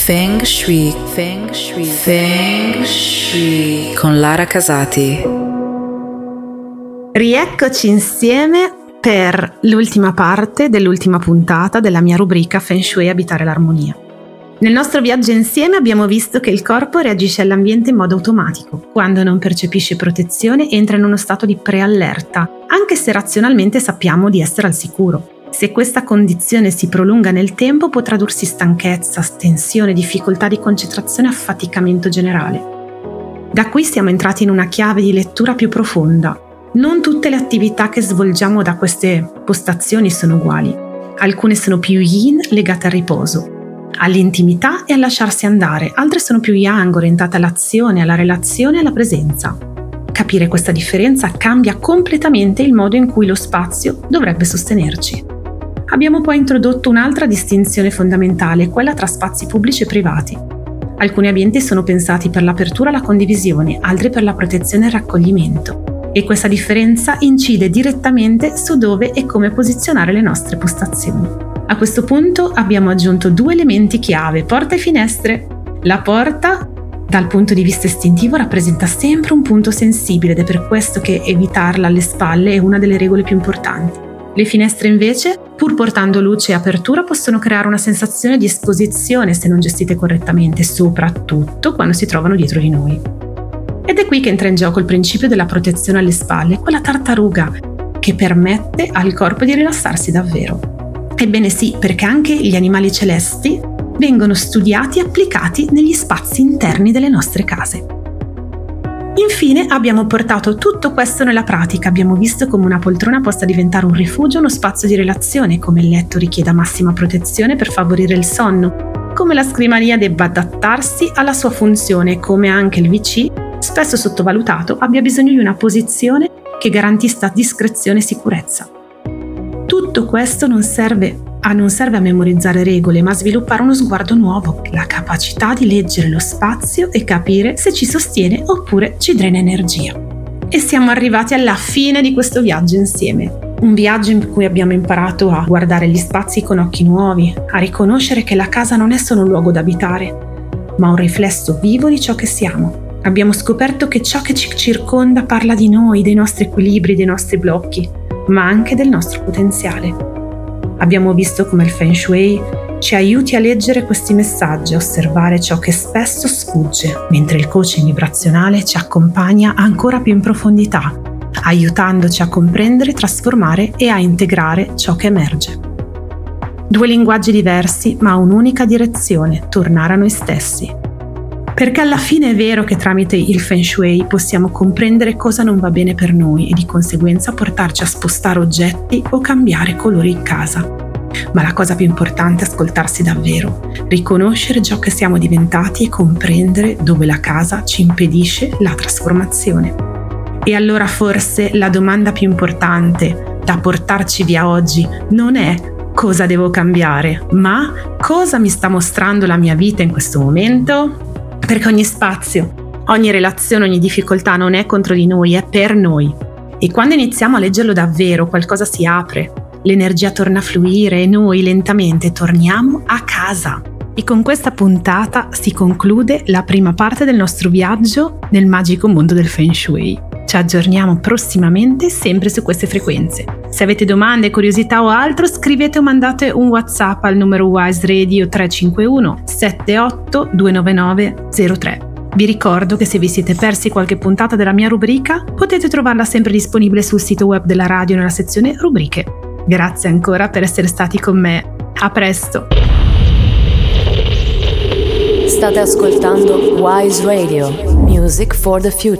Feng Shui, Feng Shui, Feng Shui con Lara Casati. Rieccoci insieme per l'ultima parte dell'ultima puntata della mia rubrica Feng Shui Abitare l'armonia. Nel nostro viaggio insieme abbiamo visto che il corpo reagisce all'ambiente in modo automatico. Quando non percepisce protezione entra in uno stato di preallerta, anche se razionalmente sappiamo di essere al sicuro. Se questa condizione si prolunga nel tempo può tradursi stanchezza, tensione, difficoltà di concentrazione e affaticamento generale. Da qui siamo entrati in una chiave di lettura più profonda. Non tutte le attività che svolgiamo da queste postazioni sono uguali. Alcune sono più yin, legate al riposo, all'intimità e al lasciarsi andare, altre sono più yang, orientate all'azione, alla relazione e alla presenza. Capire questa differenza cambia completamente il modo in cui lo spazio dovrebbe sostenerci. Abbiamo poi introdotto un'altra distinzione fondamentale, quella tra spazi pubblici e privati. Alcuni ambienti sono pensati per l'apertura e la condivisione, altri per la protezione e il raccoglimento. E questa differenza incide direttamente su dove e come posizionare le nostre postazioni. A questo punto abbiamo aggiunto 2 elementi chiave, porta e finestre. La porta, dal punto di vista istintivo, rappresenta sempre un punto sensibile ed è per questo che evitarla alle spalle è una delle regole più importanti. Le finestre invece, pur portando luce e apertura, possono creare una sensazione di esposizione se non gestite correttamente, soprattutto quando si trovano dietro di noi. Ed è qui che entra in gioco il principio della protezione alle spalle, quella tartaruga che permette al corpo di rilassarsi davvero. Ebbene sì, perché anche gli animali celesti vengono studiati e applicati negli spazi interni delle nostre case. Infine abbiamo portato tutto questo nella pratica, abbiamo visto come una poltrona possa diventare un rifugio, uno spazio di relazione, come il letto richieda massima protezione per favorire il sonno, come la scrivania debba adattarsi alla sua funzione, come anche il WC, spesso sottovalutato, abbia bisogno di una posizione che garantisca discrezione e sicurezza. Tutto questo non serve a memorizzare regole, ma a sviluppare uno sguardo nuovo, la capacità di leggere lo spazio e capire se ci sostiene oppure ci drena energia. E siamo arrivati alla fine di questo viaggio insieme. Un viaggio in cui abbiamo imparato a guardare gli spazi con occhi nuovi, a riconoscere che la casa non è solo un luogo da abitare, ma un riflesso vivo di ciò che siamo. Abbiamo scoperto che ciò che ci circonda parla di noi, dei nostri equilibri, dei nostri blocchi, ma anche del nostro potenziale. Abbiamo visto come il Feng Shui ci aiuti a leggere questi messaggi, a osservare ciò che spesso sfugge, mentre il coaching vibrazionale ci accompagna ancora più in profondità, aiutandoci a comprendere, trasformare e a integrare ciò che emerge. 2 linguaggi diversi, ma un'unica direzione, tornare a noi stessi. Perché alla fine è vero che tramite il Feng Shui possiamo comprendere cosa non va bene per noi e di conseguenza portarci a spostare oggetti o cambiare colori in casa. Ma la cosa più importante è ascoltarsi davvero, riconoscere ciò che siamo diventati e comprendere dove la casa ci impedisce la trasformazione. E allora forse la domanda più importante da portarci via oggi non è cosa devo cambiare, ma cosa mi sta mostrando la mia vita in questo momento? Perché ogni spazio, ogni relazione, ogni difficoltà non è contro di noi, è per noi. E quando iniziamo a leggerlo davvero, qualcosa si apre, l'energia torna a fluire e noi lentamente torniamo a casa. E con questa puntata si conclude la prima parte del nostro viaggio nel magico mondo del Feng Shui. Ci aggiorniamo prossimamente sempre su queste frequenze. Se avete domande, curiosità o altro, scrivete o mandate un WhatsApp al numero Wise Radio 351 78 299 03. Vi ricordo che se vi siete persi qualche puntata della mia rubrica, potete trovarla sempre disponibile sul sito web della radio nella sezione rubriche. Grazie ancora per essere stati con me. A presto! State ascoltando Wise Radio, Music for the Future.